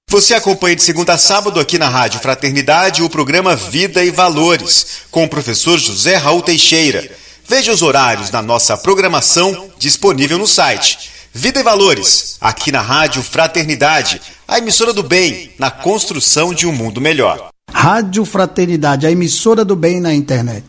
Você acompanha de segunda a sábado aqui na Rádio Fraternidade o programa Vida e Valores, com o professor José Raul Teixeira. Veja os horários na nossa programação disponível no site. Vida e Valores, aqui na Rádio Fraternidade, a emissora do bem, na construção de um mundo melhor. Rádio Fraternidade, a emissora do bem na internet.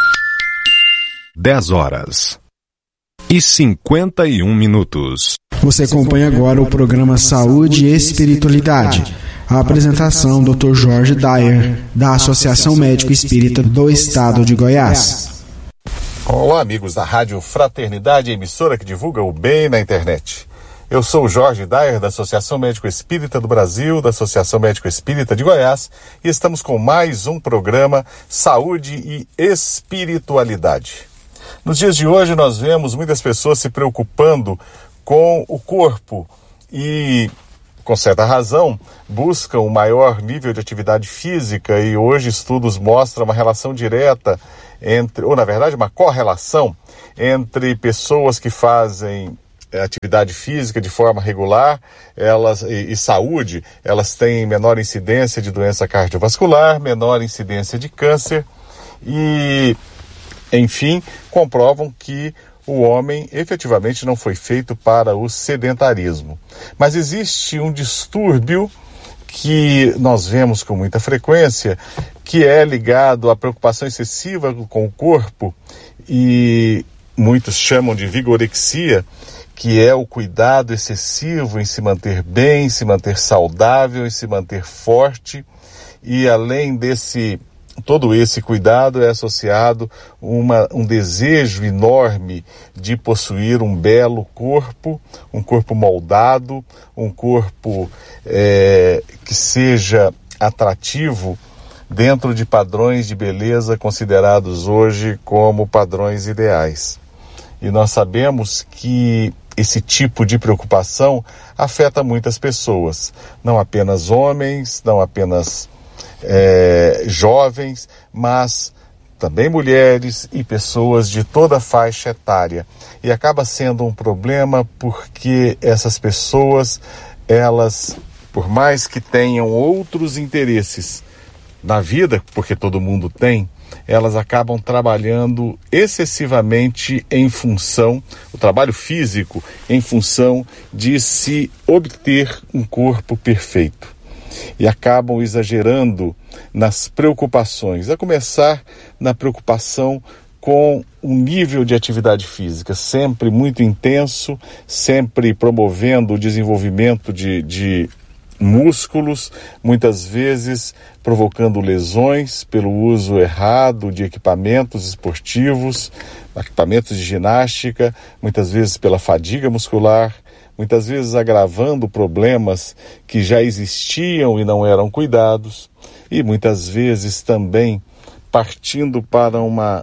10h51. Você acompanha agora o programa Saúde e Espiritualidade. A apresentação Dr. Jorge Dyer, da Associação Médico Espírita do Estado de Goiás. Olá, amigos da Rádio Fraternidade, emissora que divulga o bem na internet. Eu sou o Jorge Dyer, da Associação Médico Espírita do Brasil, da Associação Médico Espírita de Goiás, e estamos com mais um programa Saúde e Espiritualidade. Nos dias de hoje nós vemos muitas pessoas se preocupando com o corpo e, com certa razão, buscam um maior nível de atividade física, e hoje estudos mostram uma relação direta entre, ou na verdade uma correlação entre pessoas que fazem atividade física de forma regular e saúde. Elas têm menor incidência de doença cardiovascular, menor incidência de câncer e, enfim, comprovam que o homem efetivamente não foi feito para o sedentarismo. Mas existe um distúrbio que nós vemos com muita frequência, que é ligado à preocupação excessiva com o corpo, e muitos chamam de vigorexia, que é o cuidado excessivo em se manter bem, se manter saudável, em se manter forte. E além todo esse cuidado é associado um desejo enorme de possuir um belo corpo, um corpo moldado, um corpo que seja atrativo dentro de padrões de beleza considerados hoje como padrões ideais. E nós sabemos que esse tipo de preocupação afeta muitas pessoas, não apenas homens, não apenas jovens, mas também mulheres e pessoas de toda a faixa etária. E acaba sendo um problema porque essas pessoas, elas, por mais que tenham outros interesses na vida, porque todo mundo tem, elas acabam trabalhando excessivamente o trabalho físico, em função de se obter um corpo perfeito. E acabam exagerando nas preocupações, a começar na preocupação com um nível de atividade física sempre muito intenso, sempre promovendo o desenvolvimento de músculos, muitas vezes provocando lesões pelo uso errado de equipamentos esportivos, equipamentos de ginástica, muitas vezes pela fadiga muscular, muitas vezes agravando problemas que já existiam e não eram cuidados, e muitas vezes também partindo para uma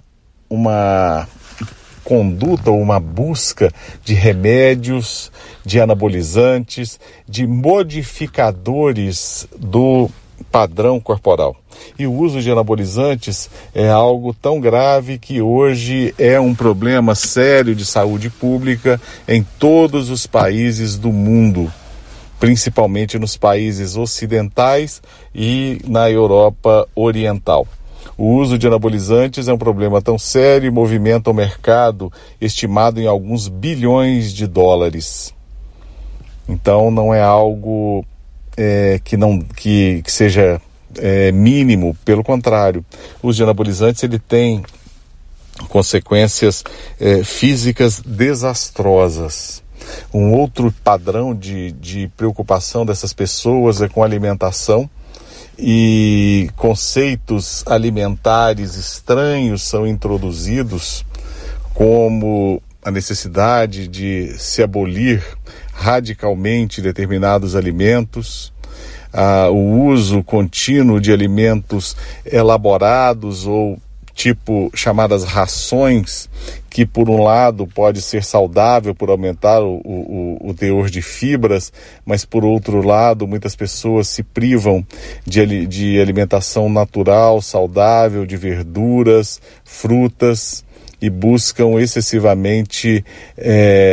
conduta ou uma busca de remédios, de anabolizantes, de modificadores do padrão corporal. E o uso de anabolizantes é algo tão grave que hoje é um problema sério de saúde pública em todos os países do mundo, principalmente nos países ocidentais e na Europa Oriental. O uso de anabolizantes é um problema tão sério e movimenta o mercado estimado em alguns bilhões de dólares. Então não é algo que seja mínimo, pelo contrário. O uso de anabolizantes ele tem consequências físicas desastrosas. Um outro padrão de preocupação dessas pessoas é com a alimentação, e conceitos alimentares estranhos são introduzidos, como a necessidade de se abolir radicalmente determinados alimentos, o uso contínuo de alimentos elaborados ou tipo chamadas rações, que por um lado pode ser saudável por aumentar o teor de fibras, mas por outro lado muitas pessoas se privam de alimentação natural, saudável, de verduras, frutas, e buscam excessivamente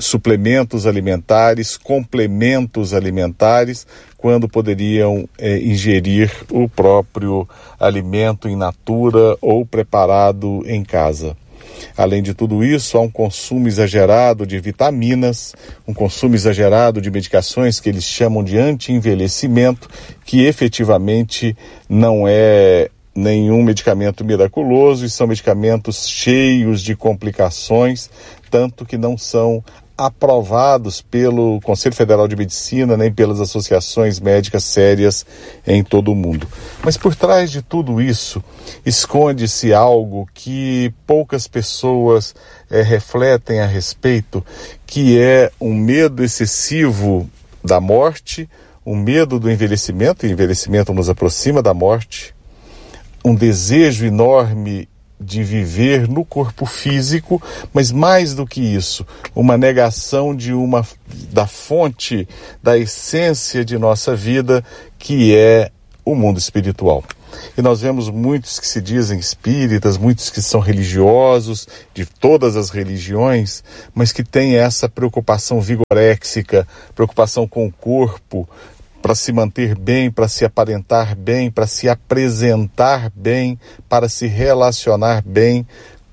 suplementos alimentares, complementos alimentares, quando poderiam ingerir o próprio alimento in natura ou preparado em casa. Além de tudo isso, há um consumo exagerado de vitaminas, um consumo exagerado de medicações que eles chamam de anti-envelhecimento, que efetivamente não é nenhum medicamento miraculoso e são medicamentos cheios de complicações, tanto que não são aprovados pelo Conselho Federal de Medicina, nem pelas associações médicas sérias em todo o mundo. Mas por trás de tudo isso, esconde-se algo que poucas pessoas refletem a respeito, que é um medo excessivo da morte, um medo do envelhecimento, e o envelhecimento nos aproxima da morte, um desejo enorme de viver no corpo físico, mas mais do que isso, uma negação da fonte, da essência de nossa vida, que é o mundo espiritual. E nós vemos muitos que se dizem espíritas, muitos que são religiosos, de todas as religiões, mas que têm essa preocupação vigoréxica, preocupação com o corpo, para se manter bem, para se aparentar bem, para se apresentar bem, para se relacionar bem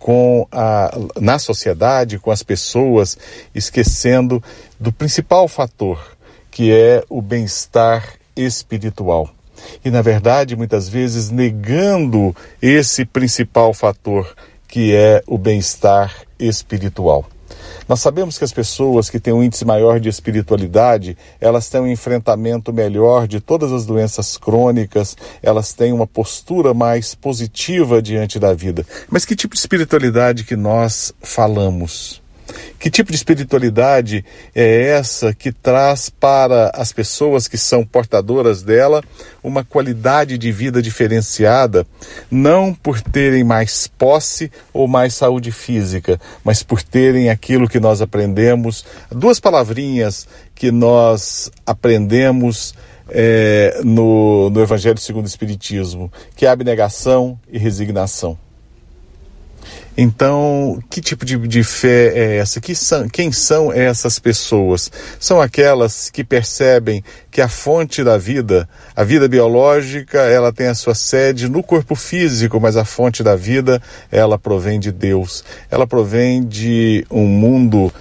na sociedade, com as pessoas, esquecendo do principal fator, que é o bem-estar espiritual. E, na verdade, muitas vezes negando esse principal fator, que é o bem-estar espiritual. Nós sabemos que as pessoas que têm um índice maior de espiritualidade, elas têm um enfrentamento melhor de todas as doenças crônicas, elas têm uma postura mais positiva diante da vida. Mas que tipo de espiritualidade que nós falamos? Que tipo de espiritualidade é essa que traz para as pessoas que são portadoras dela uma qualidade de vida diferenciada, não por terem mais posse ou mais saúde física, mas por terem aquilo que nós aprendemos, duas palavrinhas que nós aprendemos no Evangelho segundo o Espiritismo, que é abnegação e resignação. Então, que tipo de fé é essa? Quem são essas pessoas? São aquelas que percebem que a fonte da vida, a vida biológica, ela tem a sua sede no corpo físico, mas a fonte da vida, ela provém de Deus. Ela provém de um mundo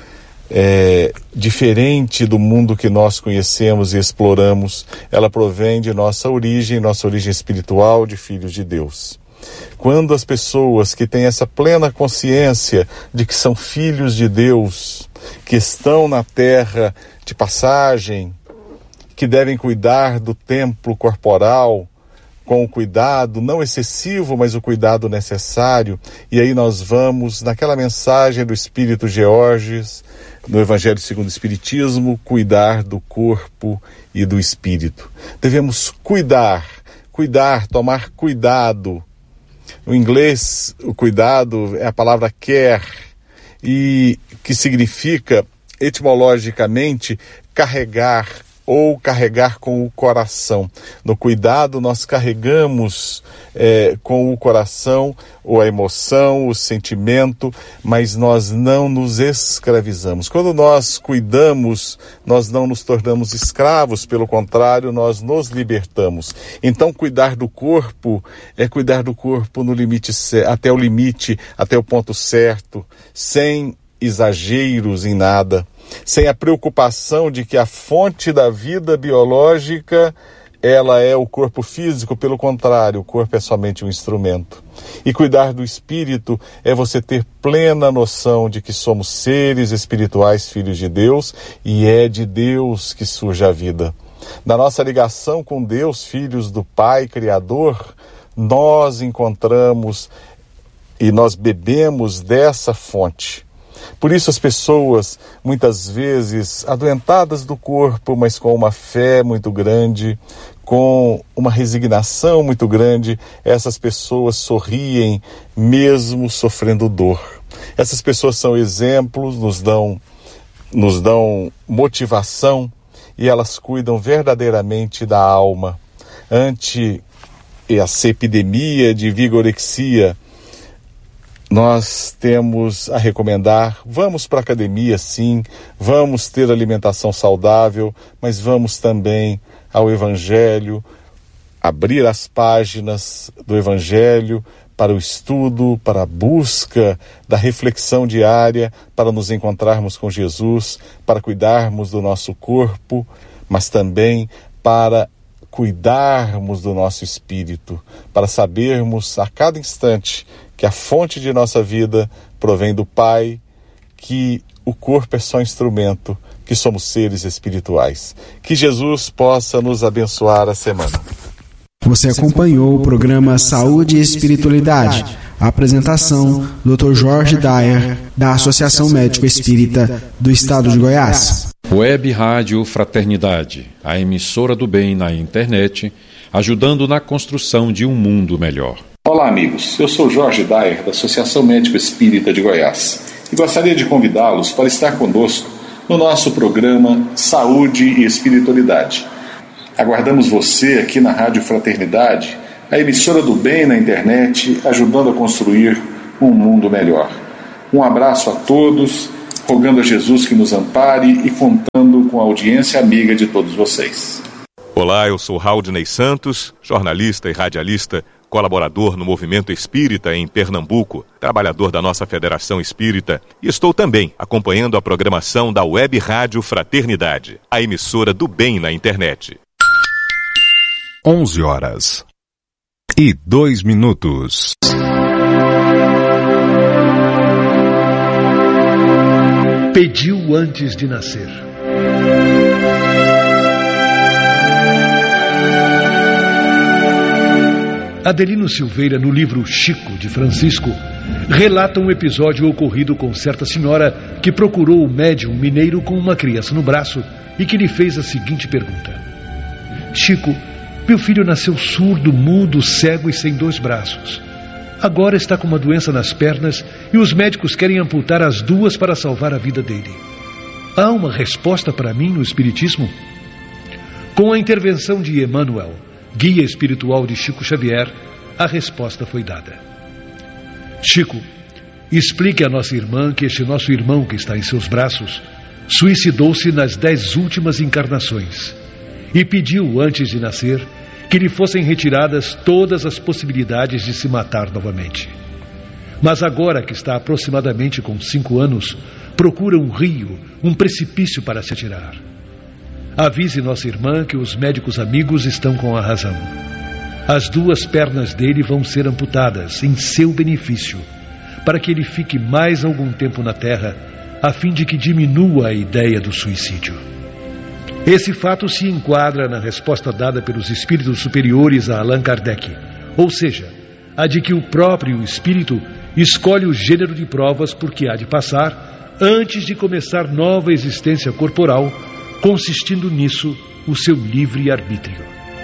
diferente do mundo que nós conhecemos e exploramos. Ela provém de nossa origem espiritual, de filhos de Deus. Quando as pessoas que têm essa plena consciência de que são filhos de Deus, que estão na terra de passagem, que devem cuidar do templo corporal, com o cuidado não excessivo, mas o cuidado necessário, e aí nós vamos naquela mensagem do Espírito Georges, no Evangelho segundo o Espiritismo, cuidar do corpo e do espírito. Devemos cuidar, tomar cuidado. No inglês, o cuidado é a palavra care, e que significa, etimologicamente, carregar ou carregar com o coração. No cuidado, nós carregamos com o coração ou a emoção, o sentimento, mas nós não nos escravizamos. Quando nós cuidamos, nós não nos tornamos escravos, pelo contrário, nós nos libertamos. Então, cuidar do corpo é cuidar do corpo no limite, até o limite, até o ponto certo, sem exageros em nada, sem a preocupação de que a fonte da vida biológica, ela é o corpo físico. Pelo contrário, o corpo é somente um instrumento. E cuidar do espírito é você ter plena noção de que somos seres espirituais, filhos de Deus, e é de Deus que surge a vida. Na nossa ligação com Deus, filhos do Pai Criador, nós encontramos e nós bebemos dessa fonte. Por isso as pessoas, muitas vezes, adoentadas do corpo, mas com uma fé muito grande, com uma resignação muito grande, essas pessoas sorriem mesmo sofrendo dor. Essas pessoas são exemplos, nos dão motivação, e elas cuidam verdadeiramente da alma. Ante essa epidemia de vigorexia, nós temos a recomendar, vamos para a academia sim, vamos ter alimentação saudável, mas vamos também ao Evangelho, abrir as páginas do Evangelho para o estudo, para a busca da reflexão diária, para nos encontrarmos com Jesus, para cuidarmos do nosso corpo, mas também para cuidarmos do nosso espírito, para sabermos a cada instante que a fonte de nossa vida provém do Pai, que o corpo é só instrumento, que somos seres espirituais. Que Jesus possa nos abençoar a semana. Você acompanhou o programa Saúde e Espiritualidade. A apresentação, Dr. Jorge Dyer, da Associação Médico Espírita do Estado de Goiás. Web Rádio Fraternidade, a emissora do bem na internet, ajudando na construção de um mundo melhor. Olá, amigos. Eu sou Jorge Dyer, da Associação Médico Espírita de Goiás, e gostaria de convidá-los para estar conosco no nosso programa Saúde e Espiritualidade. Aguardamos você aqui na Rádio Fraternidade, a emissora do bem na internet, ajudando a construir um mundo melhor. Um abraço a todos, rogando a Jesus que nos ampare e contando com a audiência amiga de todos vocês. Olá, eu sou Haldney Santos, jornalista e radialista, colaborador no Movimento Espírita em Pernambuco, trabalhador da nossa Federação Espírita, e estou também acompanhando a programação da Web Rádio Fraternidade, a emissora do bem na internet. 11h02. Pediu antes de nascer. Adelino Silveira, no livro Chico, de Francisco, relata um episódio ocorrido com certa senhora que procurou o médium mineiro com uma criança no braço e que lhe fez a seguinte pergunta: Chico, meu filho nasceu surdo, mudo, cego e sem 2 braços. Agora está com uma doença nas pernas e os médicos querem amputar as 2 para salvar a vida dele. Há uma resposta para mim no Espiritismo? Com a intervenção de Emmanuel, guia espiritual de Chico Xavier, a resposta foi dada. Chico, explique à nossa irmã que este nosso irmão que está em seus braços suicidou-se nas 10 últimas encarnações e pediu antes de nascer que lhe fossem retiradas todas as possibilidades de se matar novamente. Mas agora que está aproximadamente com 5 anos, procura um rio, um precipício para se atirar. Avise nossa irmã que os médicos amigos estão com a razão. As 2 pernas dele vão ser amputadas em seu benefício, para que ele fique mais algum tempo na terra, a fim de que diminua a ideia do suicídio. Esse fato se enquadra na resposta dada pelos espíritos superiores a Allan Kardec, ou seja, a de que o próprio espírito escolhe o gênero de provas por que há de passar antes de começar nova existência corporal, consistindo nisso o seu livre arbítrio.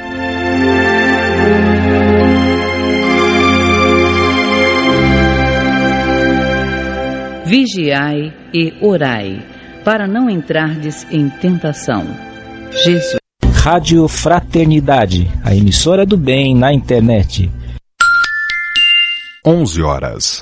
Vigiai e orai, para não entrardes em tentação. Jesus. Rádio Fraternidade, a emissora do bem na internet. 11h04.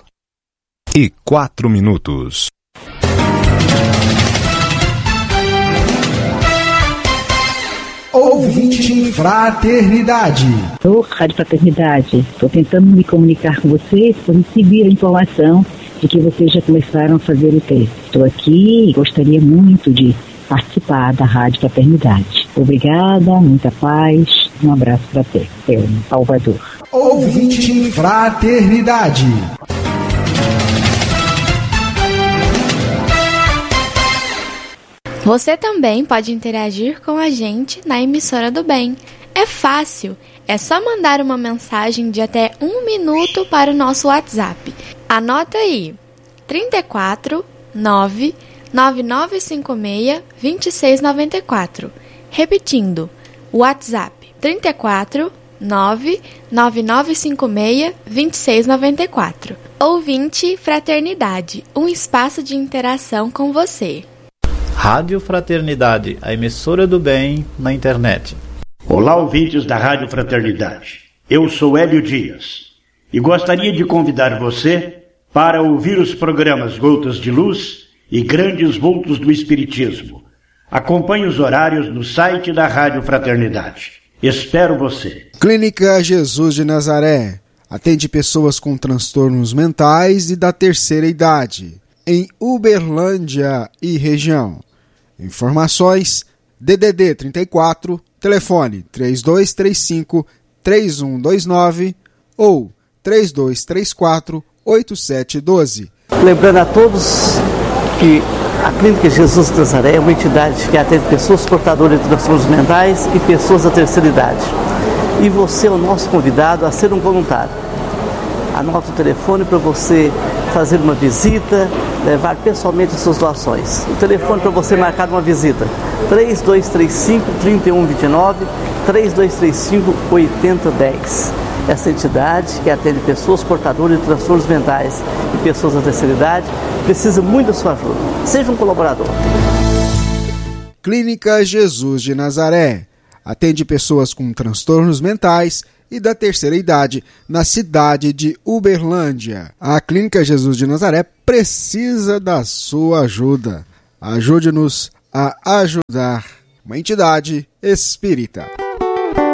Ouvinte Fraternidade. Ô, Rádio Fraternidade, estou tentando me comunicar com vocês para receber a informação de que vocês já começaram a fazer o teste. Estou aqui e gostaria muito de participar da Rádio Fraternidade. Obrigada, muita paz, um abraço fraterno. Salvador. Ouvinte Fraternidade. Você também pode interagir com a gente na emissora do bem. É fácil, é só mandar uma mensagem de até 1 minuto para o nosso WhatsApp. Anota aí, 34 9 9956 2694. Repetindo, WhatsApp 34 9 9956 2694. Ouvinte Fraternidade, um espaço de interação com você. Rádio Fraternidade, a emissora do bem na internet. Olá, ouvintes da Rádio Fraternidade. Eu sou Hélio Dias e gostaria de convidar você para ouvir os programas Gotas de Luz e Grandes Vultos do Espiritismo. Acompanhe os horários no site da Rádio Fraternidade. Espero você. Clínica Jesus de Nazaré. Atende pessoas com transtornos mentais e da terceira idade. Em Uberlândia e região. Informações: DDD 34, telefone 3235-3129 ou 3234-8712. Lembrando a todos que a Clínica Jesus de Nazaré é uma entidade que atende pessoas portadoras de transtornos mentais e pessoas da terceira idade. E você é o nosso convidado a ser um voluntário. Anota o telefone para você fazer uma visita, levar pessoalmente as suas doações. O telefone para você marcar uma visita: 3235-3129, 3235-8010. Essa entidade que atende pessoas portadoras de transtornos mentais e pessoas da terceira idade precisa muito da sua ajuda. Seja um colaborador. Clínica Jesus de Nazaré. Atende pessoas com transtornos mentais e da terceira idade na cidade de Uberlândia. A Clínica Jesus de Nazaré precisa da sua ajuda. Ajude-nos a ajudar uma entidade espírita.